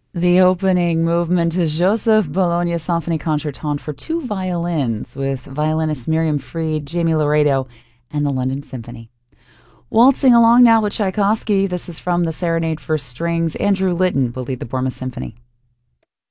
The opening movement is Joseph Bologna Symphony Concertant for two violins with violinist Miriam Fried, Jamie Laredo, and the London Symphony. Waltzing along now with Tchaikovsky, this is from the Serenade for Strings. Andrew Litton will lead the Bournemouth Symphony.